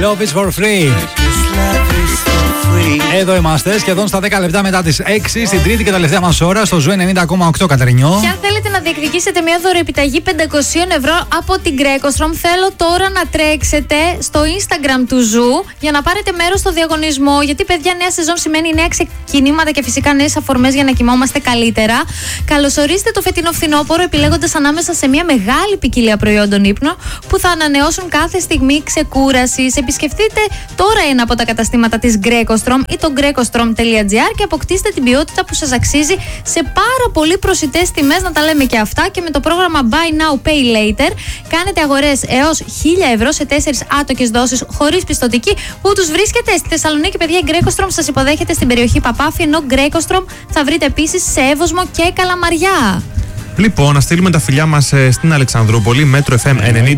Love is for free. Εδώ είμαστε, σχεδόν στα 10 λεπτά μετά τις 6, στην τρίτη και τελευταία μας ώρα, στο Ζου 90,8 Κατερινιό. Και αν θέλετε να διεκδικήσετε μια δωρεοεπιταγή 500 ευρώ από την Greco-Strom, θέλω τώρα να τρέξετε στο Instagram του Ζου για να πάρετε μέρος στο διαγωνισμό. Γιατί, παιδιά, νέα σεζόν σημαίνει νέα ξεκινήματα και φυσικά νέες αφορμές για να κοιμόμαστε καλύτερα. Καλωσορίστε το φετινό φθινόπωρο επιλέγοντας ανάμεσα σε μια μεγάλη ποικιλία προϊόντων ύπνο που θα ανανεώσουν κάθε στιγμή ξεκούρασης. Επισκεφτείτε τώρα ένα από τα καταστήματα της Greco-Strom ή το grecostrom.gr και αποκτήστε την ποιότητα που σας αξίζει σε πάρα πολύ προσιτές τιμές, να τα λέμε και αυτά. Και με το πρόγραμμα Buy Now Pay Later κάνετε αγορές έως 1.000 ευρώ σε 4 άτοκες δόσεις χωρίς πιστωτική. Πού τους βρίσκεται? Στη Θεσσαλονίκη, παιδιά, η Greco-Strom σας υποδέχεται στην περιοχή Παπάφη, ενώ Greco-Strom θα βρείτε επίσης σε Εύωσμο και Καλαμαριά. Λοιπόν, να στείλουμε τα φιλιά μας στην Αλεξανδρούπολη, Μέτρο FM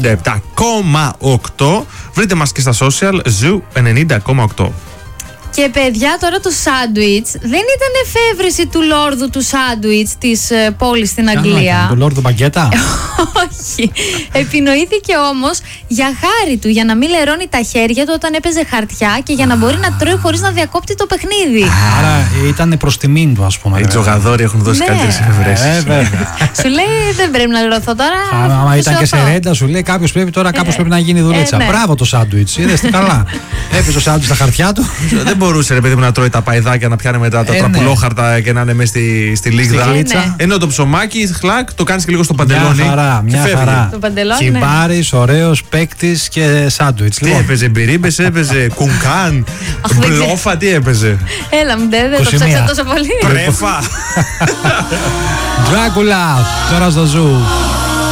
97,8. Βρείτε μας και στα social, Zoo 90,8. Και, παιδιά, τώρα το σάντουιτς δεν ήταν εφεύρεση του λόρδου του σάντουιτς της πόλης στην Αγγλία. Του λόρδου μπαγκέτα. Όχι. Επινοήθηκε όμως για χάρη του, για να μην λερώνει τα χέρια του όταν έπαιζε χαρτιά και για να μπορεί να τρώει χωρίς να διακόπτει το παιχνίδι. Άρα ήταν προς τιμήν του, ας πούμε. Οι τζογαδόροι έχουν δώσει καλύτερες εφευρέσεις. Σου λέει δεν πρέπει να λερωθώ τώρα. Άμα ήταν και σε ρέντα, σου λέει κάποιος πρέπει τώρα πρέπει να γίνει δουλίτσα. Μπράβο το σάντουιτς. Είδες τι καλά. Έπαιζε το σάντουιτς στα χαρτιά του. Δεν μπορούσε, ρε παιδί μου, να τρώει τα παϊδάκια, να πιάνει μετά τα τραπουλόχαρτα και να είναι μέσα στη λίγδα. Ενώ το ψωμάκι, χλακ, το κάνει και λίγο στο παντελόνι. Μια χαρά. Το παντελόνι. Χιμπάρης, ωραίος παίκτης και σάντουιτς. Τι έπαιζε, μπυρίμπες έπαιζε, κουνκάν, μπλόφα, τι έπαιζε. Έλα, δεν το ψάξα τόσο πολύ. Πρέφα. Dracula, τώρα στο Ζου.